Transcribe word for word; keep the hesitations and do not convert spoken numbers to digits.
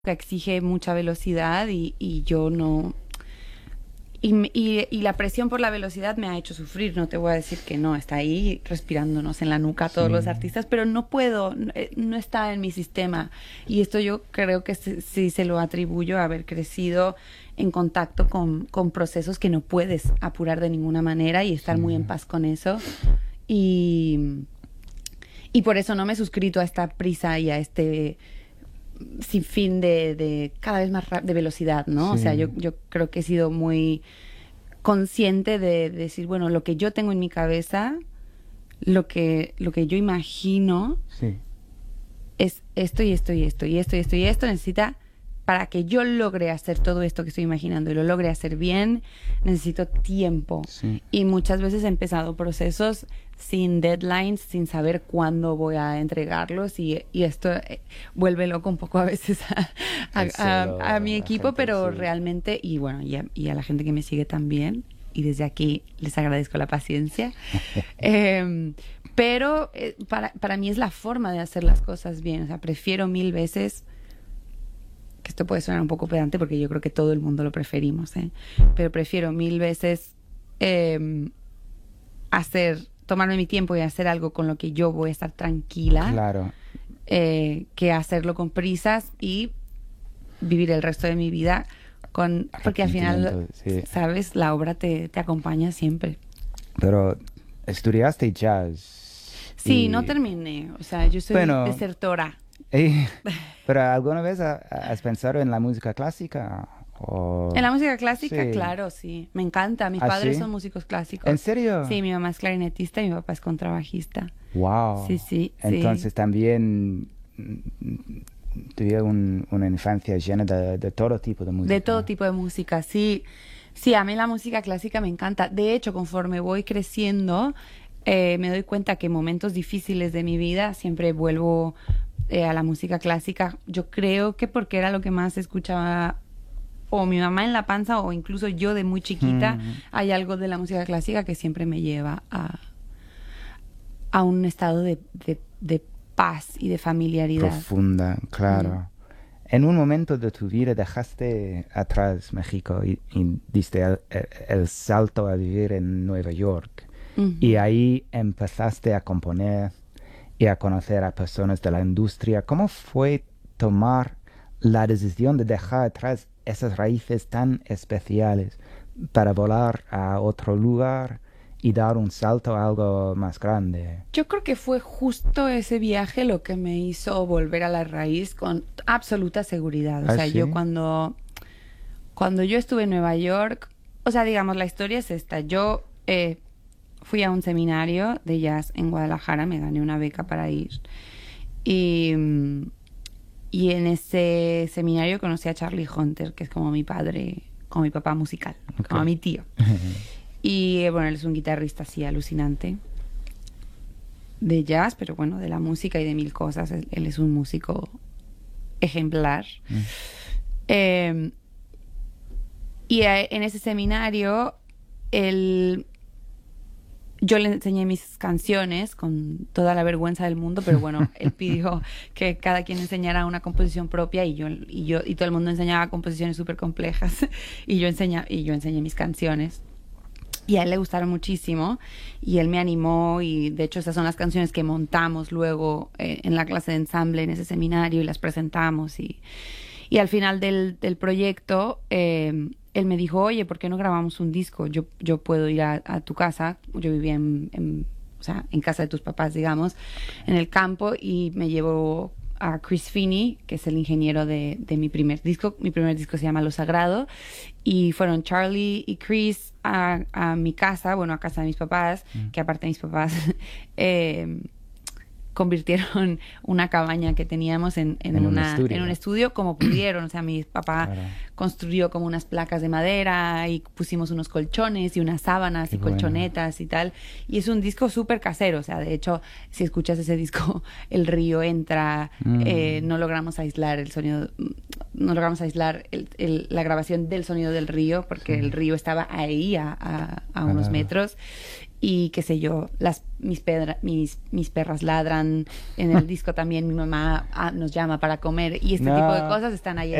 que exige mucha velocidad y, y yo no... Y, y, y la presión por la velocidad me ha hecho sufrir, no te voy a decir que no, está ahí respirándonos en la nuca a todos sí. los artistas, pero no puedo, no está en mi sistema. Y esto yo creo que sí se lo atribuyo a haber crecido en contacto con, con procesos que no puedes apurar de ninguna manera y estar sí. muy en paz con eso. Y, y por eso no me he suscrito a esta prisa y a este... sin fin de, de cada vez más de velocidad, ¿no? Sí. O sea, yo, yo creo que he sido muy consciente de, de decir, bueno, lo que yo tengo en mi cabeza, lo que, lo que yo imagino sí. es esto y esto y esto y esto y esto y esto necesita, para que yo logre hacer todo esto que estoy imaginando y lo logre hacer bien, necesito tiempo. Sí. Y muchas veces he empezado procesos sin deadlines, sin saber cuándo voy a entregarlos y, y esto eh, vuelve loco un poco a veces a, a, cielo, a, a mi equipo, gente, pero sí. realmente, y bueno, y a, y a la gente que me sigue también, y desde aquí les agradezco la paciencia. eh, pero eh, para, para mí es la forma de hacer las cosas bien, o sea, prefiero mil veces... que esto puede sonar un poco pedante porque yo creo que todo el mundo lo preferimos, ¿eh? Pero prefiero mil veces eh, hacer, tomarme mi tiempo y hacer algo con lo que yo voy a estar tranquila, claro. eh, que hacerlo con prisas y vivir el resto de mi vida con, porque al final, sí. sabes, la obra te, te acompaña siempre. Pero estudiaste jazz. Sí, y... no terminé, o sea, yo soy bueno, desertora. Eh, ¿Pero alguna vez has pensado en la música clásica? O... En la música clásica, sí. claro, sí. Me encanta. Mis ¿Ah, padres sí? son músicos clásicos. ¿En serio? Sí, mi mamá es clarinetista y mi papá es contrabajista. Wow. Sí, sí. Entonces sí. también tuve un, una infancia llena de, de todo tipo de música. De todo tipo de música, sí. Sí, a mí la música clásica me encanta. De hecho, conforme voy creciendo, eh, me doy cuenta que en momentos difíciles de mi vida siempre vuelvo... Eh, a la música clásica, yo creo que porque era lo que más escuchaba o mi mamá en la panza o incluso yo de muy chiquita, mm. hay algo de la música clásica que siempre me lleva a, a un estado de, de, de paz y de familiaridad. Profunda, claro. Mm. En un momento de tu vida dejaste atrás México y, y diste el, el salto a vivir en Nueva York. Mm-hmm. Y ahí empezaste a componer y a conocer a personas de la industria. ¿Cómo fue tomar la decisión de dejar atrás esas raíces tan especiales para volar a otro lugar y dar un salto a algo más grande? Yo creo que fue justo ese viaje lo que me hizo volver a la raíz con absoluta seguridad. O ¿Ah, sea, sí? yo cuando, cuando yo estuve en Nueva York, o sea, digamos, la historia es esta. Yo... Eh, fui a un seminario de jazz en Guadalajara, me gané una beca para ir. Y, y en ese seminario conocí a Charlie Hunter, que es como mi padre, como mi papá musical, okay. como mi tío. Y bueno, él es un guitarrista así alucinante de jazz, pero bueno, de la música y de mil cosas. Él, él es un músico ejemplar. Mm. Eh, y a, en ese seminario, él... Yo le enseñé mis canciones con toda la vergüenza del mundo, pero bueno, él pidió que cada quien enseñara una composición propia y yo y yo y todo el mundo enseñaba composiciones súper complejas y yo enseña y yo enseñé mis canciones. Y a él le gustaron muchísimo y él me animó y de hecho esas son las canciones que montamos luego eh, en la clase de ensamble en ese seminario y las presentamos y y al final del, del proyecto eh, él me dijo, oye, ¿por qué no grabamos un disco? Yo, yo puedo ir a, a tu casa. Yo vivía en, en, o sea, en casa de tus papás, digamos, en el campo, y me llevó a Chris Finney, que es el ingeniero de, de mi primer disco. Mi primer disco se llama Lo Sagrado. Y fueron Charlie y Chris a, a mi casa, bueno, a casa de mis papás, mm. que aparte de mis papás... eh, convirtieron una cabaña que teníamos en, en, en, una, un estudio. en un estudio como pudieron. O sea, mi papá claro. construyó como unas placas de madera y pusimos unos colchones y unas sábanas Qué y bueno. colchonetas y tal. Y es un disco súper casero. O sea, de hecho, si escuchas ese disco, el río entra, mm. eh, no logramos aislar el sonido, no logramos aislar el, el, la grabación del sonido del río porque sí. el río estaba ahí a, a, a unos claro. metros. y qué sé yo, las mis, pedra, mis, mis perras ladran, en el disco también mi mamá ah, nos llama para comer y este No. tipo de cosas están ahí.